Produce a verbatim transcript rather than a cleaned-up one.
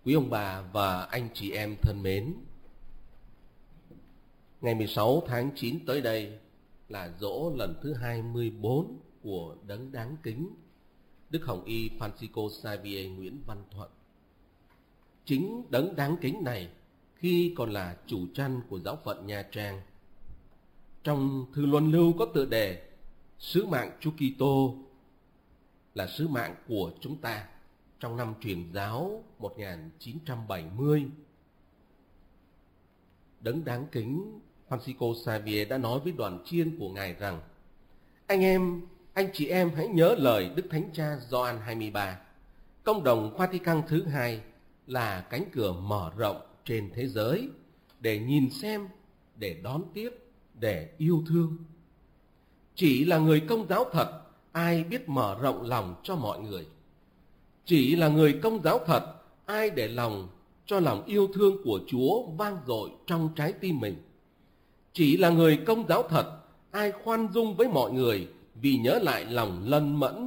Quý ông bà và anh chị em thân mến, ngày mười sáu tháng chín tới đây là giỗ lần thứ hai mươi bốn của Đấng Đáng Kính Đức Hồng Y Francisco Xavier Nguyễn Văn Thuận. Chính Đấng Đáng Kính này khi còn là chủ chăn của giáo phận Nha Trang, trong thư luân lưu có tựa đề Sứ mạng Chúa Kitô là sứ mạng của chúng ta trong năm truyền giáo một nghìn chín trăm bảy mươi. Đấng Đáng Kính Francisco Xavier đã nói với đoàn chiên của Ngài rằng: Anh em, anh chị em hãy nhớ lời Đức Thánh Cha Gioan hai mươi ba. Công đồng Vatican thứ hai là cánh cửa mở rộng trên thế giới để nhìn xem, để đón tiếp, để yêu thương. Chỉ là người Công giáo thật ai biết mở rộng lòng cho mọi người. Chỉ là người Công giáo thật ai để lòng cho lòng yêu thương của Chúa vang dội trong trái tim mình. Chỉ là người Công giáo thật ai khoan dung với mọi người vì nhớ lại lòng lân mẫn